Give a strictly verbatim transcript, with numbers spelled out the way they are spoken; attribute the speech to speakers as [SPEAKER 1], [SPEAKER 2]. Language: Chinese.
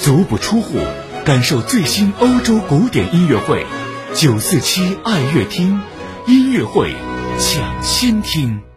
[SPEAKER 1] 足不出户，感受最新欧洲古典音乐会。九四七爱乐厅，音乐会抢先听。